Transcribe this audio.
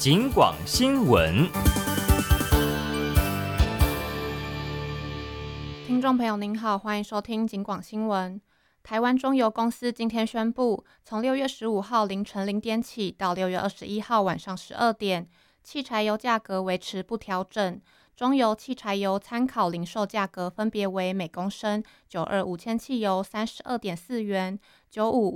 警广新闻。 听众朋友您好，欢迎收听警广新闻。台湾中油公司今天宣布，从6月15号凌晨0点起到6月21号晚上12点，汽柴油价格维持不调整。中油汽柴油参考零售价格分别为每公升925铅汽油32.4元、955